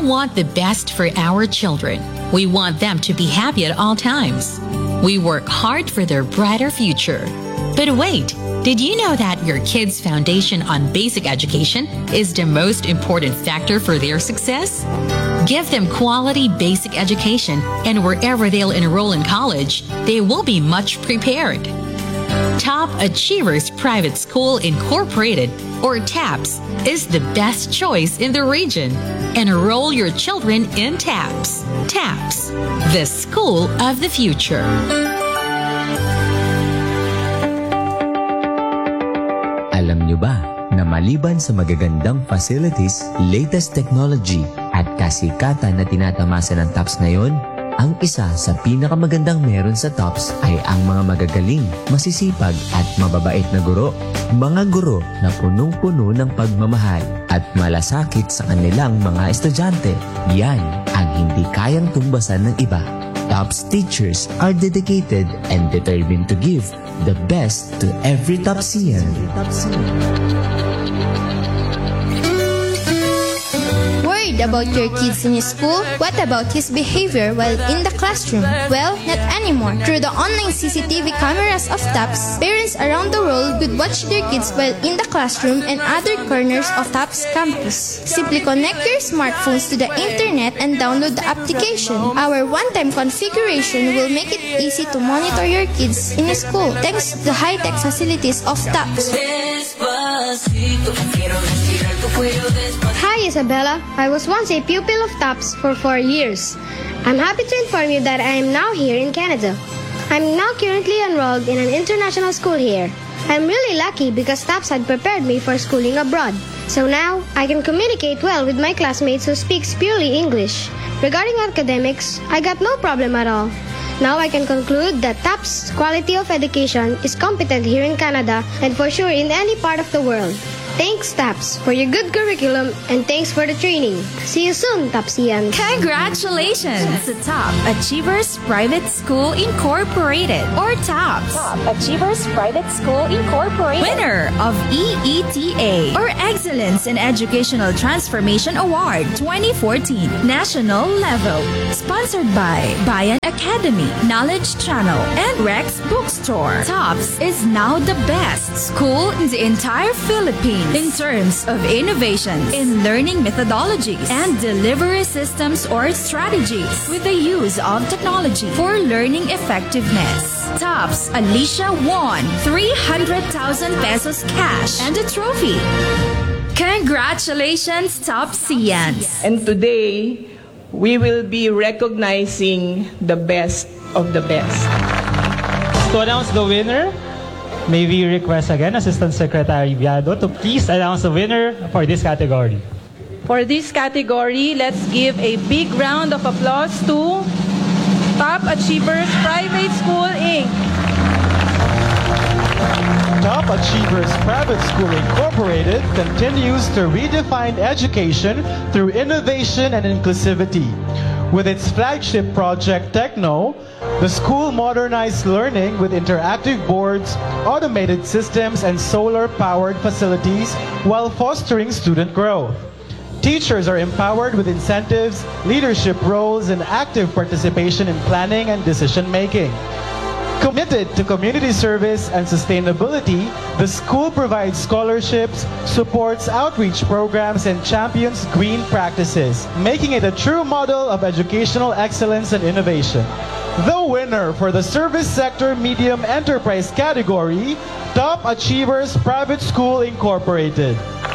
all want the best for our children. We want them to be happy at all times. We work hard for their brighter future. But wait, did you know that your kids' foundation on basic education is the most important factor for their success? Give them quality basic education, and wherever they'll enroll in college, they will be much prepared. Top Achievers Private School Incorporated, or TAPS, is the best choice in the region. Enroll your children in TAPS. TAPS, the school of the future. Alam nyo ba na maliban sa magagandang facilities, latest technology at kasikatan na tinatamasa ng TAPS ngayon, ang isa sa pinakamagandang meron sa TAPS ay ang mga magagaling, masisipag at mababait na guro. Mga guro na punong-puno ng pagmamahal at malasakit sa kanilang mga estudyante. Yan ang hindi kayang tumbasan ng iba. TAPS teachers are dedicated and determined to give the best to every TAPSian. Worried about your kids in school? What about his behavior while in the classroom? Well, not anymore. Through the online CCTV cameras of TAPS, parents around the world could watch their kids while in the classroom and other corners of TAPS campus. Simply connect your smartphones to the internet and download the application. Our one-time configuration will make it easy to monitor your kids in school thanks to the high-tech facilities of TAPS. Hi, Isabella. I was once a pupil of TAPS for 4 years. I'm happy to inform you that I am now here in Canada. I'm now currently enrolled in an international school here. I'm really lucky because TAPS had prepared me for schooling abroad. So now, I can communicate well with my classmates who speak purely English. Regarding academics, I got no problem at all. Now I can conclude that TAPS quality of education is competent here in Canada and for sure in any part of the world. Thanks, TAPS, for your good curriculum and thanks for the training. See you soon, TAPSians. Congratulations to Top Achievers Private School Incorporated, or TAPS. Top Achievers Private School Incorporated. Winner of EETA, or Excellence in Educational Transformation Award 2014, National Level. Sponsored by Bayan Academy, Knowledge Channel, and Rex Bookstore. TAPS is now the best school in the entire Philippines in terms of innovations in learning methodologies and delivery systems or strategies with the use of technology for learning effectiveness. TAPS Alicia won 300,000 pesos cash and a trophy. Congratulations, TAPSians! And today, we will be recognizing the best of the best. To announce the winner, may we request again Assistant Secretary Viado to please announce the winner for this category. For this category, let's give a big round of applause to Top Achievers Private School, Inc. Top Achievers Private School Incorporated continues to redefine education through innovation and inclusivity. With its flagship project, Techno, the school modernized learning with interactive boards, automated systems, and solar-powered facilities while fostering student growth. Teachers are empowered with incentives, leadership roles, and active participation in planning and decision-making. Committed to community service and sustainability, the school provides scholarships, supports outreach programs, and champions green practices, making it a true model of educational excellence and innovation. The winner for the Service Sector Medium Enterprise category, Top Achievers Private School Incorporated.